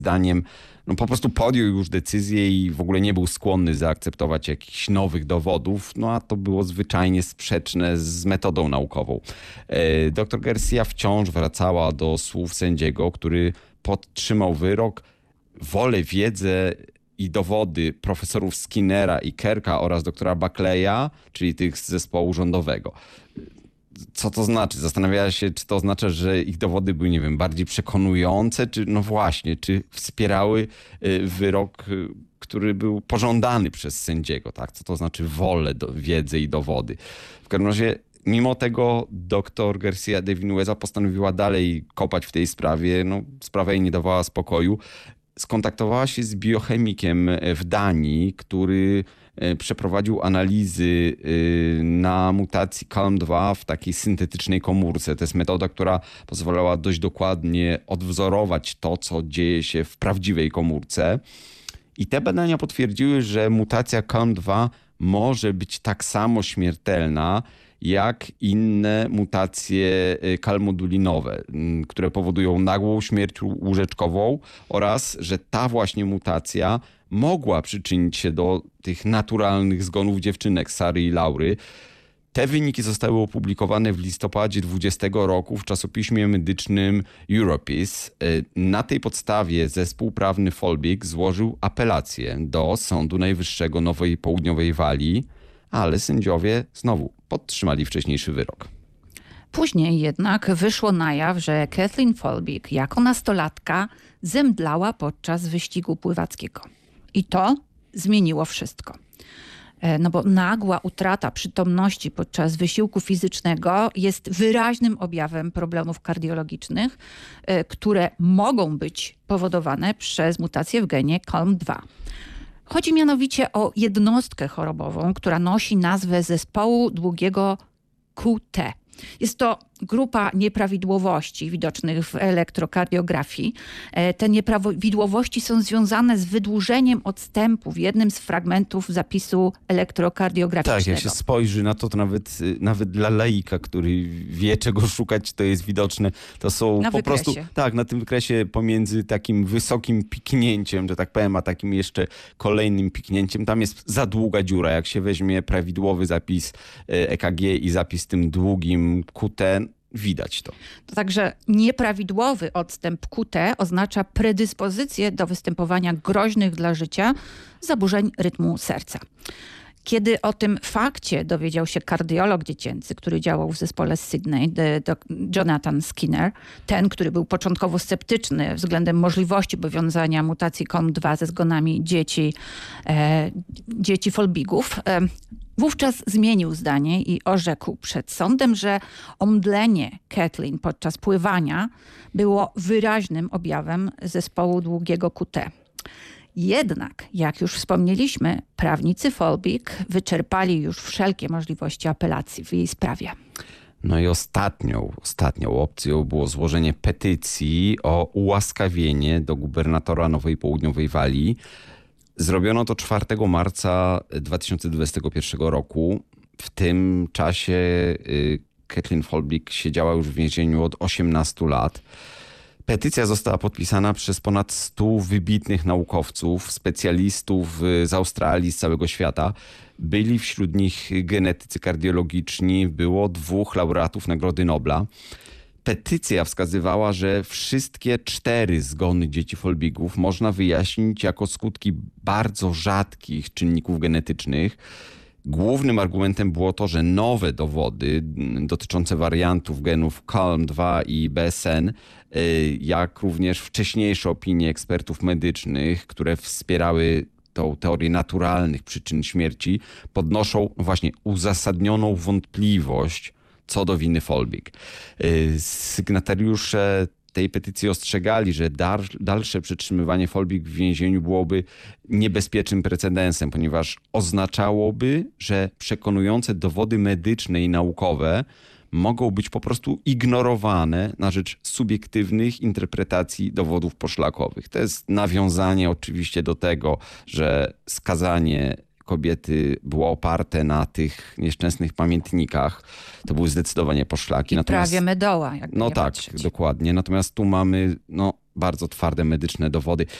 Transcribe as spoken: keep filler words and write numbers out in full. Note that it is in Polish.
zdaniem no po prostu podjął już decyzję i w ogóle nie był skłonny zaakceptować jakichś nowych dowodów, no a to było zwyczajnie sprzeczne z metodą naukową. Doktor Garcia wciąż wracała do słów sędziego, który podtrzymał wyrok, wolę, wiedzę i dowody profesorów Skinnera i Kerka oraz doktora Buckleya, czyli tych z zespołu rządowego. Co to znaczy? Zastanawiała się, czy to oznacza, że ich dowody były, nie wiem, bardziej przekonujące, czy no właśnie, czy wspierały wyrok, który był pożądany przez sędziego, tak? Co to znaczy wolę, do, wiedzę i dowody. W każdym razie, mimo tego doktor Garcia de Vinuesa postanowiła dalej kopać w tej sprawie. No, sprawa jej nie dawała spokoju. Skontaktowała się z biochemikiem w Danii, który przeprowadził analizy na mutacji C A L M dwa w takiej syntetycznej komórce. To jest metoda, która pozwalała dość dokładnie odwzorować to, co dzieje się w prawdziwej komórce. I te badania potwierdziły, że mutacja C A L M dwa może być tak samo śmiertelna jak inne mutacje kalmodulinowe, które powodują nagłą śmierć łóżeczkową oraz, że ta właśnie mutacja mogła przyczynić się do tych naturalnych zgonów dziewczynek Sary i Laury. Te wyniki zostały opublikowane w listopadzie dwudziestego roku w czasopiśmie medycznym Europeace. Na tej podstawie zespół prawny Folbig złożył apelację do Sądu Najwyższego Nowej Południowej Walii, ale sędziowie znowu podtrzymali wcześniejszy wyrok. Później jednak wyszło na jaw, że Kathleen Folbig jako nastolatka zemdlała podczas wyścigu pływackiego. I to zmieniło wszystko. No bo nagła utrata przytomności podczas wysiłku fizycznego jest wyraźnym objawem problemów kardiologicznych, które mogą być powodowane przez mutację w genie C A L M dwa. Chodzi mianowicie o jednostkę chorobową, która nosi nazwę zespołu długiego Q T. Jest to grupa nieprawidłowości widocznych w elektrokardiografii. Te nieprawidłowości są związane z wydłużeniem odstępu w jednym z fragmentów zapisu elektrokardiograficznego. Tak, jak się spojrzy na to, to nawet, nawet dla laika, który wie, czego szukać, to jest widoczne. To są na po wykresie. prostu tak, na tym wykresie pomiędzy takim wysokim piknięciem, że tak powiem, a takim jeszcze kolejnym piknięciem. Tam jest za długa dziura. Jak się weźmie prawidłowy zapis E K G i zapis tym długim Q T, widać to. To także nieprawidłowy odstęp Q T oznacza predyspozycję do występowania groźnych dla życia zaburzeń rytmu serca. Kiedy o tym fakcie dowiedział się kardiolog dziecięcy, który działał w zespole z Sydney, Jonathan Skinner, ten, który był początkowo sceptyczny względem możliwości powiązania mutacji C A L M dwa ze zgonami dzieci, e, dzieci Folbigów, e, wówczas zmienił zdanie i orzekł przed sądem, że omdlenie Kathleen podczas pływania było wyraźnym objawem zespołu długiego Q T. Jednak, jak już wspomnieliśmy, prawnicy Folbig wyczerpali już wszelkie możliwości apelacji w jej sprawie. No i ostatnią, ostatnią opcją było złożenie petycji o ułaskawienie do gubernatora Nowej Południowej Walii. Zrobiono to czwartego marca dwa tysiące dwudziestego pierwszego roku. W tym czasie Kathleen Folbig siedziała już w więzieniu od osiemnastu lat. Petycja została podpisana przez ponad stu wybitnych naukowców, specjalistów z Australii, z całego świata. Byli wśród nich genetycy kardiologiczni, było dwóch laureatów Nagrody Nobla. Petycja wskazywała, że wszystkie cztery zgony dzieci Folbigów można wyjaśnić jako skutki bardzo rzadkich czynników genetycznych. Głównym argumentem było to, że nowe dowody dotyczące wariantów genów C A L M dwa i B S N, jak również wcześniejsze opinie ekspertów medycznych, które wspierały tą teorię naturalnych przyczyn śmierci, podnoszą właśnie uzasadnioną wątpliwość co do winy Folbig. Sygnatariusze tej petycji ostrzegali, że dar, dalsze przetrzymywanie Folbig w więzieniu byłoby niebezpiecznym precedensem, ponieważ oznaczałoby, że przekonujące dowody medyczne i naukowe mogą być po prostu ignorowane na rzecz subiektywnych interpretacji dowodów poszlakowych. To jest nawiązanie oczywiście do tego, że skazanie kobiety było oparte na tych nieszczęsnych pamiętnikach. To były zdecydowanie poszlaki. I prawie Medoła. No tak, patrzeć. dokładnie. Natomiast tu mamy no, bardzo twarde medyczne dowody.